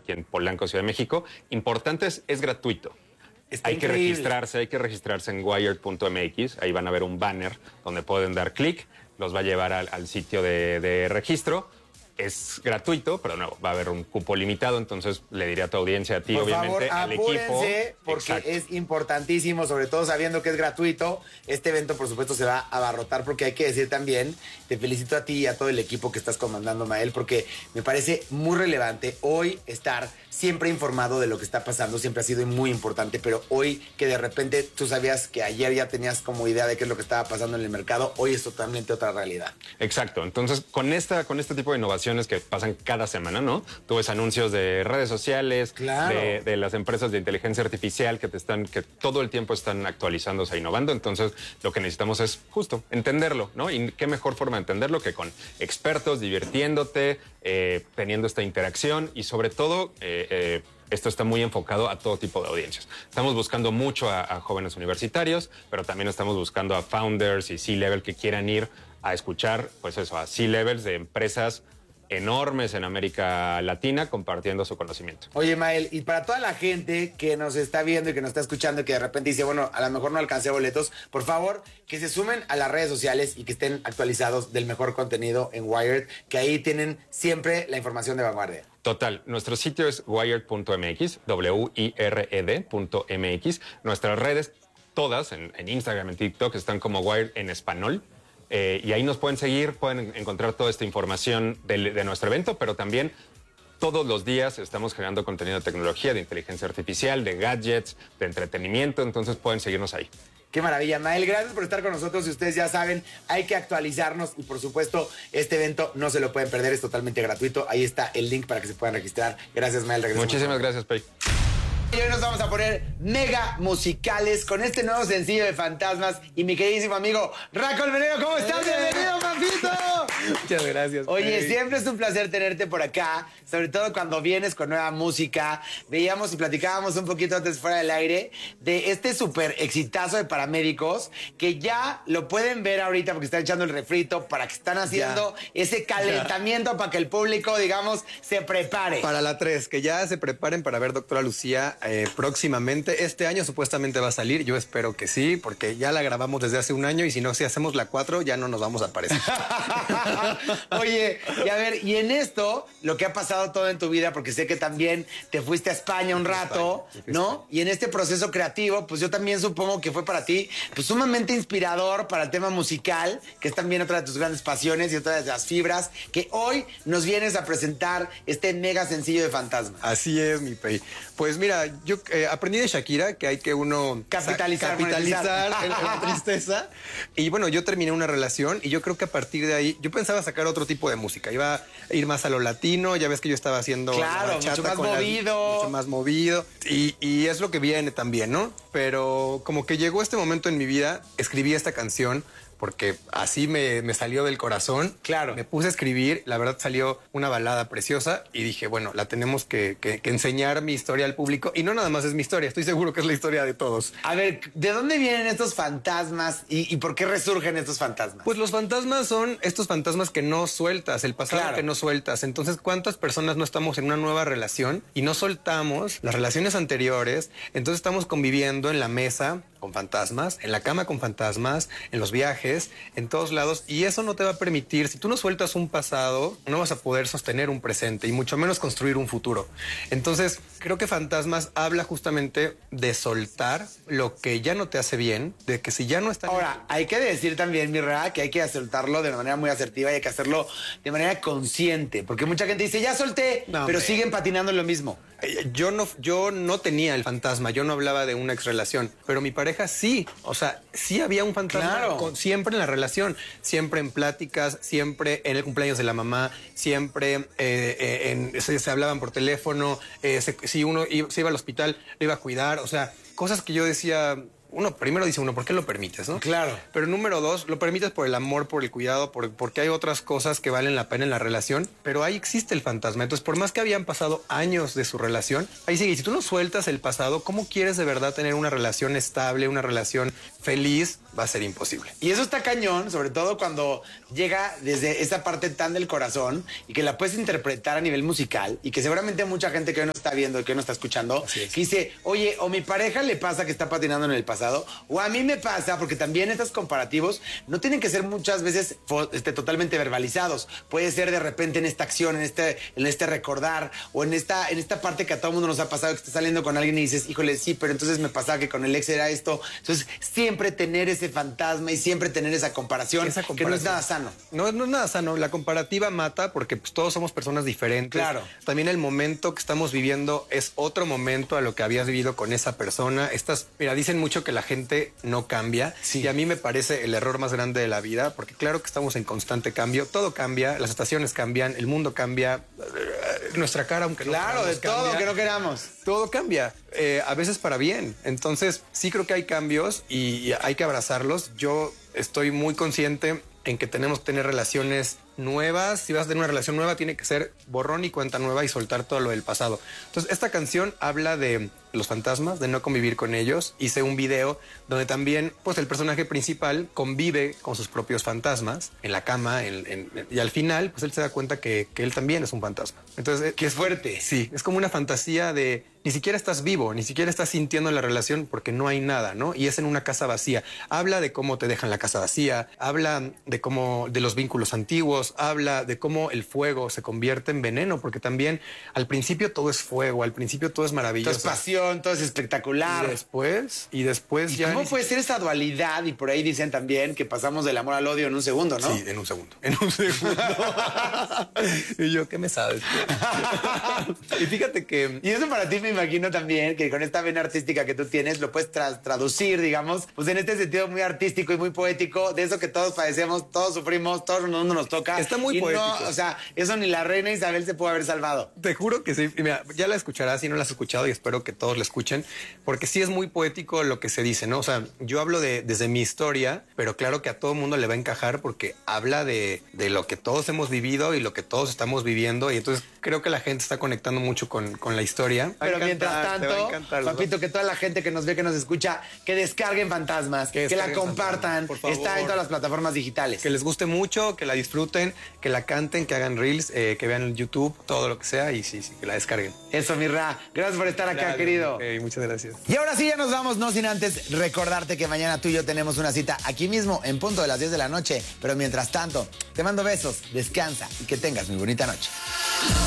aquí en Polanco, Ciudad de México. Importante es gratuito. Hay que registrarse en wired.mx. Ahí van a ver un banner donde pueden dar clic. Los va a llevar al sitio de registro. Es gratuito, pero no, va a haber un cupo limitado, entonces le diré a tu audiencia, a ti, por obviamente, favor, al equipo. Apúrense, porque Exacto. es importantísimo, sobre todo sabiendo que es gratuito. Este evento, por supuesto, se va a abarrotar, porque hay que decir también, te felicito a ti y a todo el equipo que estás comandando, Mael, porque me parece muy relevante hoy estar siempre informado de lo que está pasando, siempre ha sido muy importante, pero hoy que de repente tú sabías que ayer ya tenías como idea de qué es lo que estaba pasando en el mercado, hoy es totalmente otra realidad. Exacto, entonces con este tipo de innovaciones que pasan cada semana, ¿no? Tú ves anuncios de redes sociales, claro, de las empresas de inteligencia artificial que todo el tiempo están actualizándose e innovando, entonces lo que necesitamos es justo entenderlo, ¿no? Y qué mejor forma de entenderlo que con expertos, divirtiéndote, teniendo esta interacción y sobre todo esto está muy enfocado a todo tipo de audiencias. Estamos buscando mucho a jóvenes universitarios, pero también estamos buscando a founders y C-level que quieran ir a escuchar, pues eso, a C-levels de empresas enormes en América Latina compartiendo su conocimiento. Oye, Mael, y para toda la gente que nos está viendo y que nos está escuchando y que de repente dice, bueno, a lo mejor no alcancé boletos, por favor, que se sumen a las redes sociales y que estén actualizados del mejor contenido en Wired, que ahí tienen siempre la información de vanguardia. Total, nuestro sitio es wired.mx, wired.mx. Nuestras redes, todas, en Instagram, en TikTok, están como Wired en español. Y ahí nos pueden seguir, pueden encontrar toda esta información de nuestro evento, pero también todos los días estamos generando contenido de tecnología, de inteligencia artificial, de gadgets, de entretenimiento, entonces pueden seguirnos ahí. Qué maravilla, Mael, gracias por estar con nosotros y ustedes ya saben, hay que actualizarnos y por supuesto este evento no se lo pueden perder, es totalmente gratuito, ahí está el link para que se puedan registrar. Gracias, Mael. Muchísimas gracias, Pei. Y hoy nos vamos a poner mega musicales con este nuevo sencillo de Fantasmas y mi queridísimo amigo Raco Almenero. ¿Cómo estás? ¡Bienvenido, Pampito! Muchas gracias. Oye, siempre es un placer tenerte por acá, sobre todo cuando vienes con nueva música. Veíamos y platicábamos un poquito antes fuera del aire de este súper exitazo de Paramédicos, que ya lo pueden ver ahorita porque están echando el refrito, para que están haciendo ese calentamiento para que el público, digamos, se prepare. Para la 3, que ya se preparen para ver Doctora Lucía próximamente. Este año supuestamente va a salir, yo espero que sí, porque ya la grabamos desde hace un año y si no, si hacemos la 4 ya no nos vamos a aparecer. Oye, y a ver, y en esto, lo que ha pasado todo en tu vida, porque sé que también te fuiste a España un rato, ¿no? Y en este proceso creativo, pues yo también supongo que fue para ti, pues sumamente inspirador para el tema musical, que es también otra de tus grandes pasiones y otra de las fibras, que hoy nos vienes a presentar este mega sencillo de Fantasma. Así es, mi Pei. Pues mira, yo aprendí de Shakira que hay que uno capitalizar en la tristeza. Y bueno, yo terminé una relación y yo creo que a partir de ahí, yo pensaba sacar otro tipo de música. Iba a ir más a lo latino, ya ves que yo estaba haciendo mucho más movido. Mucho más movido. Y es lo que viene también, ¿no? Pero como que llegó este momento en mi vida, escribí esta canción porque así me salió del corazón. Claro. Me puse a escribir, la verdad salió una balada preciosa y dije, bueno, la tenemos que enseñar mi historia al público. Y no nada más es mi historia, estoy seguro que es la historia de todos. A ver, ¿de dónde vienen estos fantasmas y por qué resurgen estos fantasmas? Pues los fantasmas son estos fantasmas que no sueltas, el pasado que no sueltas. Entonces, ¿cuántas personas no estamos en una nueva relación y no soltamos las relaciones anteriores? Entonces estamos conviviendo en la mesa con fantasmas, en la cama con fantasmas, en los viajes, en todos lados, y eso no te va a permitir, si tú no sueltas un pasado, no vas a poder sostener un presente y mucho menos construir un futuro. Entonces, creo que Fantasmas habla justamente de soltar lo que ya no te hace bien, de que si ya no está... Ahora, hay que decir también, Mirra, que hay que soltarlo de manera muy asertiva y hay que hacerlo de manera consciente, porque mucha gente dice, ya solté, pero siguen patinando en lo mismo. Yo no tenía el fantasma, yo no hablaba de una ex relación, pero mi pareja sí, o sea, sí había un fantasma siempre en la relación, siempre en pláticas, siempre en el cumpleaños de la mamá, siempre se hablaban por teléfono, si uno se iba al hospital, lo iba a cuidar, o sea, cosas que yo decía... Uno, primero dice uno, ¿por qué lo permites, no? Claro. Pero número 2, lo permites por el amor, por el cuidado, porque hay otras cosas que valen la pena en la relación, pero ahí existe el fantasma. Entonces, por más que habían pasado años de su relación, ahí sigue. Y si tú no sueltas el pasado, ¿cómo quieres de verdad tener una relación estable, una relación feliz? va a ser imposible. Y eso está cañón, sobre todo cuando llega desde esa parte tan del corazón y que la puedes interpretar a nivel musical y que seguramente mucha gente que hoy no está viendo y que hoy no está escuchando, que dice, oye, o mi pareja le pasa que está patinando en el pasado, o a mí me pasa, porque también estos comparativos no tienen que ser muchas veces totalmente verbalizados. Puede ser de repente en esta acción, en este recordar, o en esta parte que a todo el mundo nos ha pasado, que estás saliendo con alguien y dices, híjole, sí, pero entonces me pasaba que con el ex era esto. Entonces, siempre tener ese fantasma y siempre tener esa comparación, que no es nada sano. No es nada sano. La comparativa mata porque pues, todos somos personas diferentes. Claro. También el momento que estamos viviendo es otro momento a lo que habías vivido con esa persona. Mira, dicen mucho que la gente no cambia. Sí. Y a mí me parece el error más grande de la vida, porque claro que estamos en constante cambio. Todo cambia, las estaciones cambian, el mundo cambia, nuestra cara, aunque no claro, de todo cambia, que no queramos. Todo cambia, a veces para bien. Entonces, sí creo que hay cambios y hay que abrazarlos. Yo estoy muy consciente en que tenemos que tener relaciones nuevas. Si vas a tener una relación nueva, tiene que ser borrón y cuenta nueva y soltar todo lo del pasado. Entonces, esta canción habla de los fantasmas, de no convivir con ellos. Hice un video donde también, pues, el personaje principal convive con sus propios fantasmas en la cama y al final, pues, él se da cuenta que él también es un fantasma. Entonces, que es fuerte. Sí, es como una fantasía de ni siquiera estás vivo, ni siquiera estás sintiendo la relación porque no hay nada, ¿no? Y es en una casa vacía. Habla de cómo te dejan la casa vacía, habla de los vínculos antiguos, habla de cómo el fuego se convierte en veneno, porque también al principio todo es fuego, al principio todo es maravilloso. Todo es pasión, todo es espectacular. Y después ya... ¿Cómo puede ser esa dualidad? Y por ahí dicen también que pasamos del amor al odio en un segundo, ¿no? Sí, en un segundo. En un segundo. Y yo, ¿qué me sabes? Y fíjate que... Y eso para ti me imagino también que con esta vena artística que tú tienes lo puedes traducir, digamos, pues en este sentido muy artístico y muy poético, de eso que todos padecemos, todos sufrimos, todo el mundo nos toca. Está muy poético. No, o sea, eso ni la reina Isabel se pudo haber salvado. Te juro que sí. Mira, ya la escucharás si no la has escuchado y espero que todos la escuchen, porque sí es muy poético lo que se dice, ¿no? O sea, yo hablo desde mi historia, pero claro que a todo mundo le va a encajar porque habla de lo que todos hemos vivido y lo que todos estamos viviendo, y entonces creo que la gente está conectando mucho con la historia. Pero mientras tanto, papito, que toda la gente que nos ve, que nos escucha, que descarguen Fantasmas, que la compartan, por favor. Está en todas las plataformas digitales. Que les guste mucho, que la disfruten, que la canten, que hagan reels, que vean el YouTube, todo lo que sea, y sí, que la descarguen. Eso, mi Ra. Gracias por estar acá, querido. Muchas gracias. Y ahora sí, ya nos vamos, no sin antes recordarte que mañana tú y yo tenemos una cita aquí mismo, en punto de las 10 de la noche. Pero mientras tanto, te mando besos, descansa y que tengas muy bonita noche.